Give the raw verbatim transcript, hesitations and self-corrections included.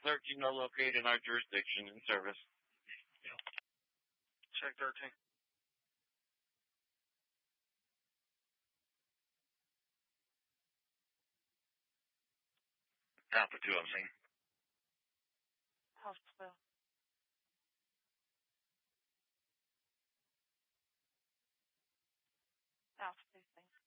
thirteen are located in our jurisdiction in service. Check thirteen. Alpha two, I'm seeing. Alpha two. Alpha two, thanks.